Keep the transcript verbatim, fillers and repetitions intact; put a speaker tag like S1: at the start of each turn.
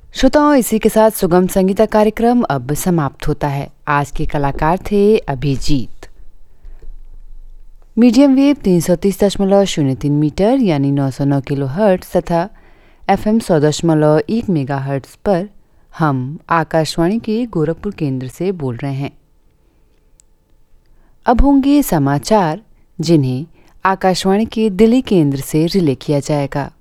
S1: श्रोताओं, इसी के साथ सुगम संगीता कार्यक्रम अब समाप्त होता है। आज के कलाकार थे अभिजीत। मीडियम वेव तीन सौ तीस दशमलव शून्य तीन मीटर यानी नौ सौ नौ किलो हर्ट्ज तथा एफ एम सौ दशमलव एक मेगा हर्ट्ज पर हम आकाशवाणी के गोरखपुर केंद्र से बोल रहे हैं। अब होंगे समाचार, जिन्हें आकाशवाणी के दिल्ली केंद्र से रिले किया जाएगा।